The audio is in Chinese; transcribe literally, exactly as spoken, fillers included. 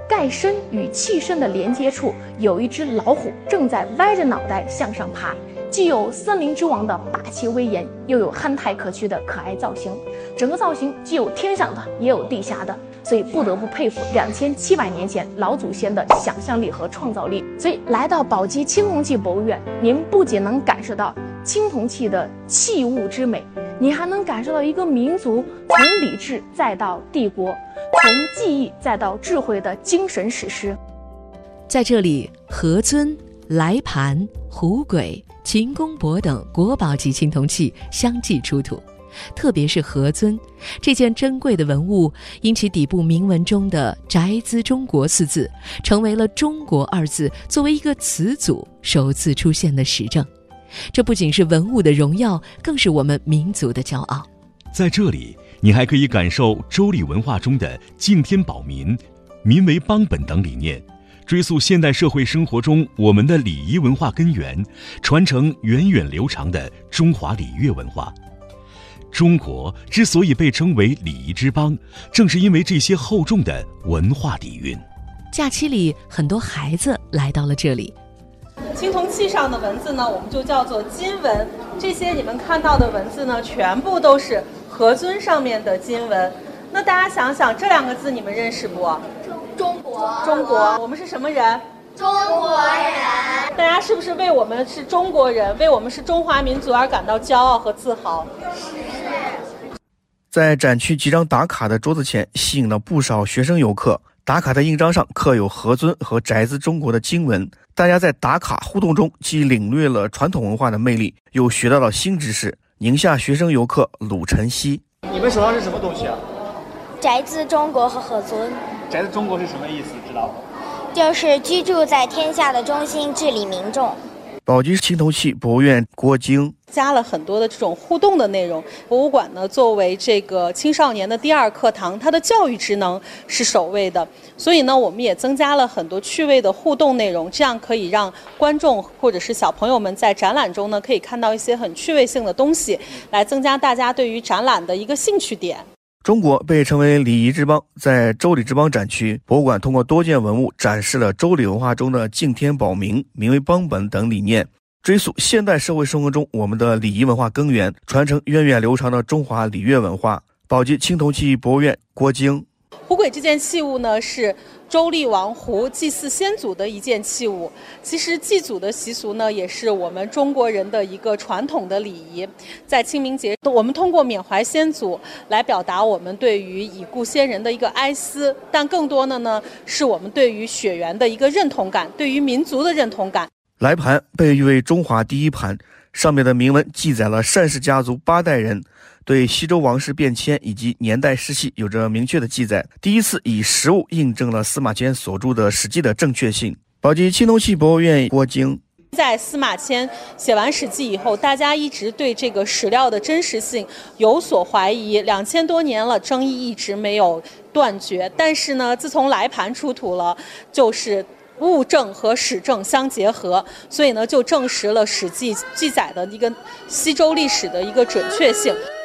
盖身与器身的连接处有一只老虎正在歪着脑袋向上爬，既有森林之王的霸气威严，又有憨态可掬的可爱造型。整个造型既有天上的，也有地下的，所以不得不佩服两千七百年前老祖先的想象力和创造力。所以来到宝鸡青铜器博物院，您不仅能感受到青铜器的器物之美，你还能感受到一个民族从礼制再到帝国，从技艺再到智慧的精神史诗。 在这里，何尊、来盘、虎簋、秦公帛等国宝级青铜器相继出土。特别是何尊这件珍贵的文物，因其底部铭文中的宅兹中国四字，成为了中国二字作为一个词组首次出现的实证。这不仅是文物的荣耀，更是我们民族的骄傲。 在这里，你还可以感受周礼文化中的敬天保民、民为邦本等理念，追溯现代社会生活中我们的礼仪文化根源，传承源远流长的中华礼乐文化。中国之所以被称为礼仪之邦，正是因为这些厚重的文化底蕴。 假期里，很多孩子来到了这里。 青铜器上的文字呢，我们就叫做金文。这些你们看到的文字呢，全部都是何尊上面的金文。那大家想想，这两个字你们认识不？ 中国。 中国。我们是什么人？ 中国人。 大家是不是为我们是中国人，为我们是中华民族而感到骄傲和自豪？ 是。 在展区几张打卡的桌子前，吸引了不少学生游客。打卡的印章上刻有何尊和宅兹中国的经文，大家在打卡互动中既领略了传统文化的魅力，又学到了新知识。宁夏学生游客鲁晨曦， 你们手上是什么东西啊？ 宅兹中国和何尊。 宅兹中国是什么意思？知道吗？ 就是居住在天下的中心，治理民众。 宝鸡青铜器博物院郭晶加了很多的这种互动的内容。博物馆呢，作为这个青少年的第二课堂，它的教育职能是首位的，所以呢，我们也增加了很多趣味的互动内容，这样可以让观众或者是小朋友们在展览中呢，可以看到一些很趣味性的东西，来增加大家对于展览的一个兴趣点。 中国被称为礼仪之邦，在周礼之邦展区，博物馆通过多件文物展示了周礼文化中的敬天保民、民为邦本等理念，追溯现代社会生活中我们的礼仪文化根源，传承源远流长的中华礼乐文化。宝鸡青铜器博物院郭晶。 虎簋这件器物呢，是周厉王胡祭祀先祖的一件器物。其实祭祖的习俗呢，也是我们中国人的一个传统的礼仪。在清明节，我们通过缅怀先祖来表达我们对于已故先人的一个哀思，但更多的呢，是我们对于血缘的一个认同感，对于民族的认同感。 来盘被誉为中华第一盘，上面的铭文记载了单氏家族八代人对西周王室变迁以及年代世系有着明确的记载，第一次以实物印证了司马迁所著的《史记》的正确性。宝鸡青铜器博物院郭晶。 在司马迁写完《史记》以后，大家一直对这个史料的真实性有所怀疑，两千多年了，争议一直没有断绝。但是呢，自从来盘出土了，就是物证和史证相结合，所以呢，就证实了《史记》记载的一个西周历史的一个准确性。